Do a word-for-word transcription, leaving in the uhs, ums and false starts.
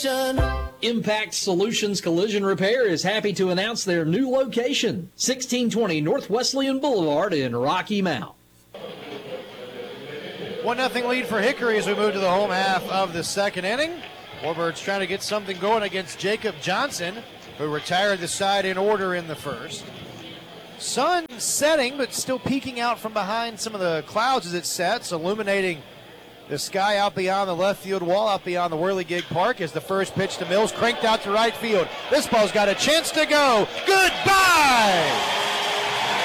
Impact Solutions Collision Repair is happy to announce their new location, sixteen twenty North Wesleyan Boulevard in Rocky Mount. one nothing lead for Hickory as we move to the home half of the second inning. Warbirds trying to get something going against Jacob Johnson, who retired the side in order in the first. Sun setting, but still peeking out from behind some of the clouds as it sets, illuminating the sky out beyond the left field wall, out beyond the Whirligig Park, as the first pitch to Mills cranked out to right field. This ball's got a chance to go. Goodbye!